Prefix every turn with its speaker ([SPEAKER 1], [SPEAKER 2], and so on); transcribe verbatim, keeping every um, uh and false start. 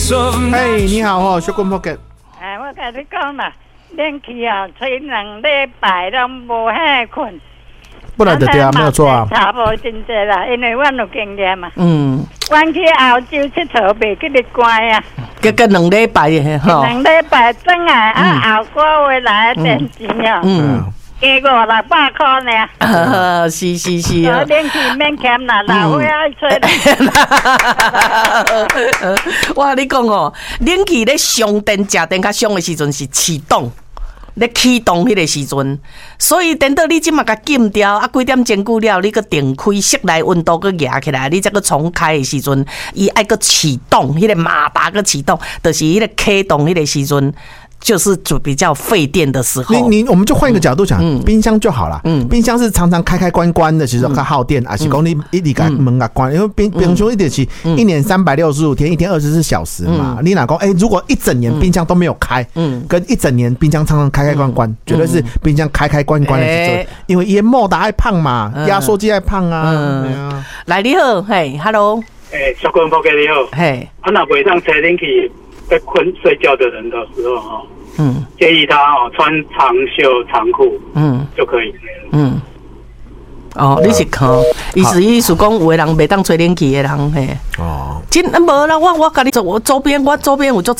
[SPEAKER 1] 哎，你好哦，小棍 Pocket。
[SPEAKER 2] 哎，我跟你讲啦，冷气啊，吹两礼拜都无遐困。
[SPEAKER 1] 不然就对啊，没有错啊。
[SPEAKER 2] 差无真济啦，因为阮有经验嘛。
[SPEAKER 3] 嗯。
[SPEAKER 2] 阮去澳洲佚佗，袂记你乖啊。
[SPEAKER 3] 结果两礼拜吼。
[SPEAKER 2] 两礼拜转来啊，后个月来电钱哦。嗯。加五六百块呢。
[SPEAKER 3] 呃，是是是啊。
[SPEAKER 2] 冷气免欠啦，老伙爱吹。
[SPEAKER 3] 我跟你讲哦，冷气咧上电、食电较伤的时阵是启动。咧启动迄个时阵，所以等到你即马甲禁掉啊，几点钟久了，你个电开室内温度个压起来，你再个重开的时阵，伊爱个启动，迄个马达个启动，就是迄个启动迄个时阵。就是比较费电的时候，
[SPEAKER 1] 你你我们就换一个角度讲，嗯、冰箱就好了。嗯，冰箱是常常开开关关的，其实它耗电，还、嗯、是讲你一直把门给关，因为冰冰箱一点是一年三百六十五天，一天二十四小时嘛。嗯、你哪讲？哎、欸，如果一整年冰箱都没有开，嗯，跟一整年冰箱常常开开关关，嗯、绝对是冰箱开开关关的时候，欸、因为烟幕的爱胖嘛，压缩机爱胖啊。嗯，
[SPEAKER 3] 啊来你好，嘿 ，Hello，
[SPEAKER 4] 哎，小坤伯给你好，
[SPEAKER 3] 嘿，
[SPEAKER 4] 啊那晚上吹冷气。在困睡觉的人的时候哈，
[SPEAKER 3] 嗯，
[SPEAKER 4] 建议他哦穿长袖长裤，嗯，就可以，
[SPEAKER 3] 嗯，哦，你是看，意思意思讲，有的人袂当吹冷气的人嘿，哦，真无啦，我我甲你做，我周边我周边有足